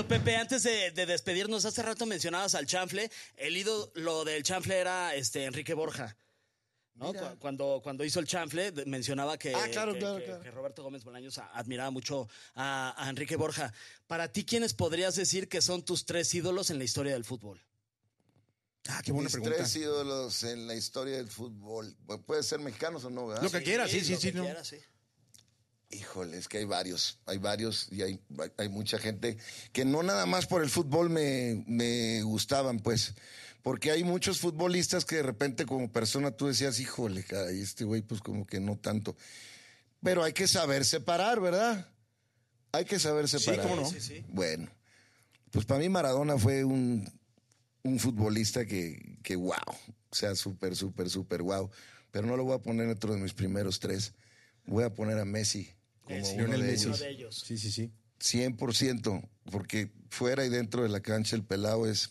Pero Pepe, antes de despedirnos, hace rato mencionabas al chanfle. El ídolo del chanfle era Enrique Borja. ¿No? Cuando hizo el chanfle, mencionaba que, que Roberto Gómez Bolaños admiraba mucho a Enrique Borja. Para ti, ¿quiénes podrías decir que son tus 3 ídolos en la historia del fútbol? Qué buena pregunta. 3 ídolos en la historia del fútbol. Puede ser mexicanos o no, ¿verdad? Lo que quieras, sí. Quiera, sí. Híjole, es que hay varios y hay mucha gente que no nada más por el fútbol me gustaban, pues. Porque hay muchos futbolistas que de repente como persona tú decías, híjole, caray, este güey pues como que no tanto. Pero hay que saber separar, ¿verdad? Hay que saber separar. Sí, ¿cómo no? Sí. Bueno, pues para mí Maradona fue un futbolista que wow. O sea, súper wow. Pero no lo voy a poner dentro de mis primeros 3. Voy a poner a Messi como uno de ellos. Sí. 100%, porque fuera y dentro de la cancha el pelado es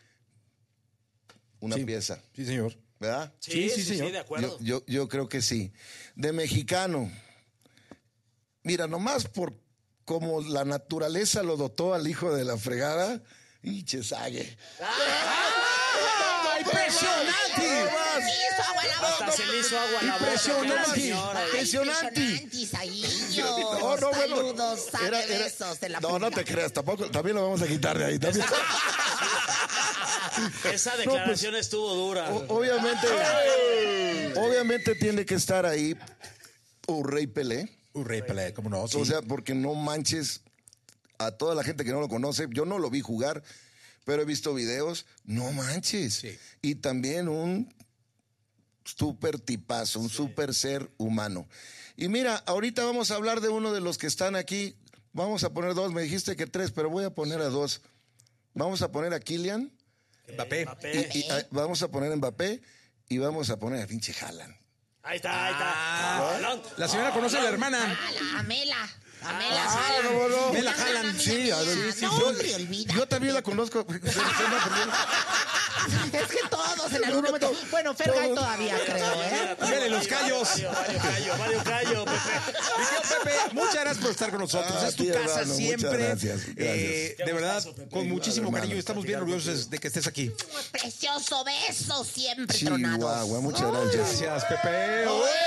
una pieza. Sí, señor. ¿Verdad? Sí, señor. Sí, de acuerdo. Yo creo que sí. De mexicano, mira, nomás por como la naturaleza lo dotó al hijo de la fregada, y Chesague. ¡Impresionante! Hasta se le hizo agua a la boca. Impresionante. Saludos, besos de la no te creas, también lo vamos a quitar de ahí. También. Esa declaración estuvo dura. Obviamente tiene que estar ahí Rey Pelé. Rey Pelé, ¿cómo no? Sí. O sea, porque no manches a toda la gente que no lo conoce. Yo no lo vi jugar, pero he visto videos. No manches. Sí. Y también un súper tipazo, un súper ser humano. Y mira, ahorita vamos a hablar de uno de los que están aquí. Vamos a poner 2. Me dijiste que 3, pero voy a poner a 2. Vamos a poner a Kylian. Mbappé. Y vamos a poner a Mbappé y vamos a poner a pinche Haaland. Ahí está. La señora conoce a la hermana. Amela no. Mela Haaland. Sí, yo también la conozco. Es que todos en algún momento. Bueno, Fergay todavía creo, ¿eh? Mire los callos. Mario Callo, Pepe. Pepe, muchas gracias por estar con nosotros. Es tu ti, casa hermano, siempre. muchas gracias. De verdad, con muchísimo cariño. Estamos bien orgullosos de que estés aquí. Precioso beso siempre tronado. Chihuahua, muchas gracias. Gracias, Pepe.